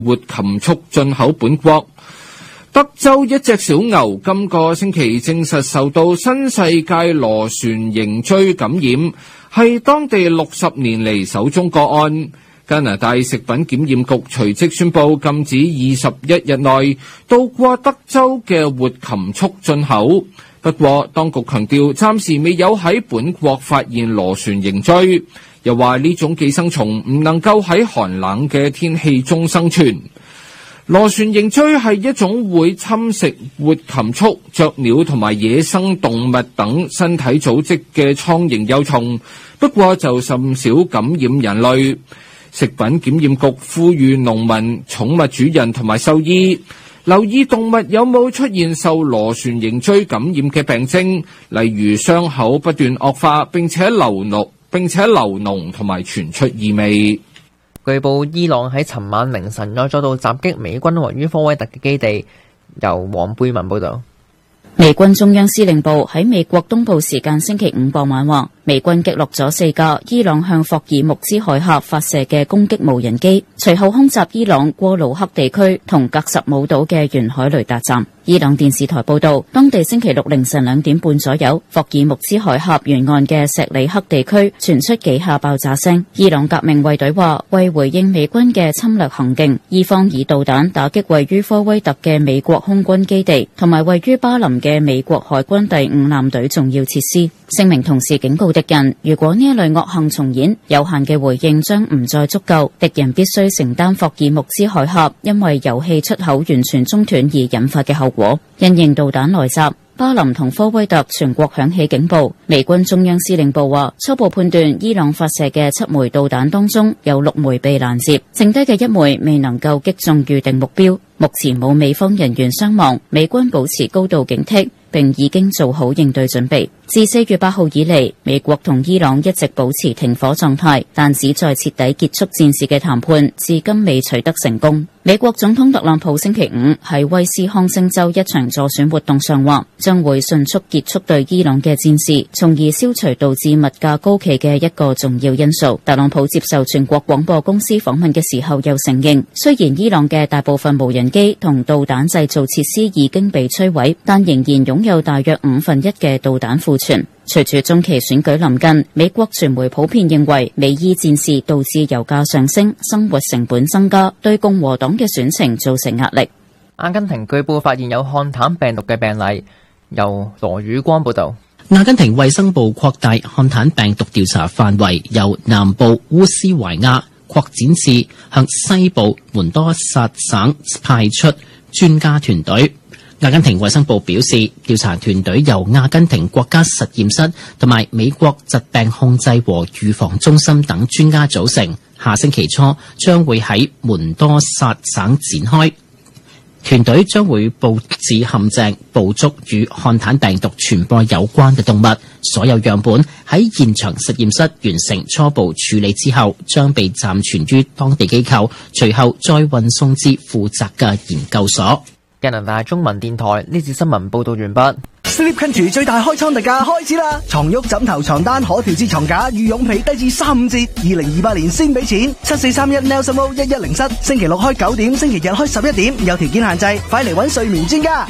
活禽畜進口本國。德州一隻小牛今個星期證實受到新世界螺旋形蛆感染，係當地60年嚟首宗個案。加拿大食品檢驗局隨即宣布禁止21日內到過德州嘅活禽畜進口。不過當局強調暫時未有喺本國發現螺旋形蛆，又話呢種寄生蟲唔能夠喺寒冷嘅天氣中生存。螺旋形蛆係一種會侵蝕活禽畜、雀鳥同埋野生動物等身體組織嘅蒼蠅幼蟲，不過就甚少感染人類。食品檢驗局呼籲農民、寵物主人同埋獸醫留意動物有冇出現受螺旋形蛆感染嘅病徵，例如傷口不斷惡化並且流膿同埋傳出異味。 據報伊朗喺尋晚凌晨又再度襲擊美軍位於科威特嘅基地。由黃貝文報導。 美軍中央司令部喺美國東部時間星期五傍晚話，美軍擊落咗4架伊朗向霍爾木茲海峽發射嘅攻擊無人機，隨後空襲伊朗過魯克地區同格什姆島嘅沿海雷達站。伊朗電視台報道，當地星期六凌晨2點半左右，霍爾木茲海峽沿岸嘅石里克地區傳出幾下爆炸聲。伊朗革命衛隊話，為回應美軍嘅侵略行徑，伊方以導彈打擊位於科威特嘅美國空軍基地，同埋位於巴林嘅美國海軍第5艦隊重要設施。聲明同時警告敵人，如果呢一類惡行重演，有限嘅回應將唔再足夠，敵人必須承擔霍爾木茲海峽因為油氣出口完全中斷而引發嘅後果。因應導彈來襲，巴林同科威特全國響起警報。美軍中央司令部話，初步判斷伊朗發射嘅7枚導彈當中有6枚被攔截，剩低嘅1枚未能夠擊中預定目標。目前冇美方人員傷亡，美軍保持高度警惕，並已經做好應對準備。自4月8號以嚟，美國同伊朗一直保持停火狀態，但旨在徹底結束戰事嘅談判至今未取得成功。美國總統特朗普星期5喺威斯康星州一場助選活動上話，將會迅速結束對伊朗嘅戰事，從而消除導致物價高企嘅一個重要因素。特朗普接受全國廣播公司訪問嘅時候又承認，雖然伊朗嘅大部分無人機同導彈製造設施已經被摧毀，但仍然擁有大約1/5嘅導彈庫存。隨住中期選舉臨近，美國傳媒普遍認為美伊戰事導致油價上升，生活成本增加，對共和黨嘅選情造成壓力。 阿根廷據報發現有漢坦病毒嘅病例。由羅宇光報導。 阿根廷衛生部擴大漢坦病毒調查範圍，由南部烏斯懷亞擴展至向西部門多薩省派出專家團隊。阿根廷衛生部表示，調查團隊由阿根廷國家實驗室同埋美國疾病控制和預防中心等專家組成，下星期初將會喺門多薩省展開。團隊將會佈置陷阱，捕捉與漢坦病毒傳播有關嘅動物。所有樣本喺現場實驗室完成初步處理之後，將被暫存於當地機構，隨後再運送至負責嘅研究所。 加拿大中文電台呢次新聞報道完畢。 Sleep Country 最大開倉特價開始啦！床褥、枕頭、床單、可調節床架、羽絨被低至35折，2028年先俾錢。7431 Nelson Road 1107，星期六開9點，星期日開11點，有條件限制，快嚟揾睡眠專家。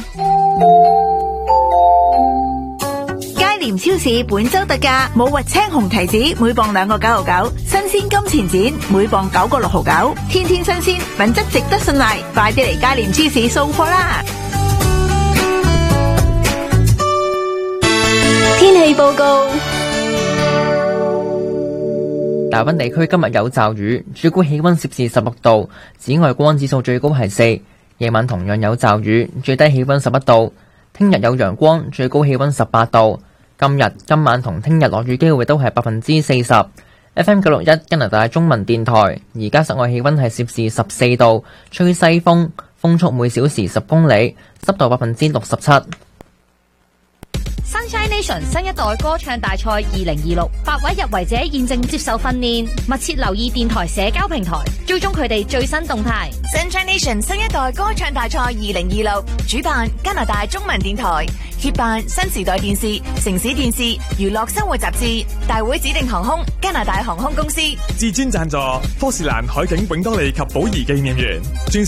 佳廉超市本周特價，冇核青紅提子每磅2個9毫9，新鮮金錢展每磅9個6毫9，天天新鮮，品質值得信賴，快啲嚟佳廉超市掃貨啦！ 天氣報告： 大溫地區今日有驟雨，最高氣溫攝氏16度，紫外光指數最高係4。夜晚同樣有驟雨，最低氣溫11度。聽日有陽光，最高氣溫18度。今日、今晚同聽日落雨機會都係40%。FM 961加拿大中文電台，而家室外氣溫係攝氏14度，吹西風，風速每小時10公里，濕度67%。 Sunshine Nation 新一代歌唱大賽2026，8位入圍者現正接受訓練，密切留意電台社交平台，追蹤佢哋最新動態。 Sunshine Nation 新一代歌唱大賽2026，主辦加拿大中文電台，協辦新時代電視、城市電視、娛樂生活雜誌，大會指定航空加拿大航空公司， 至尊贊助科士蘭海景永多利及寶儀紀念園。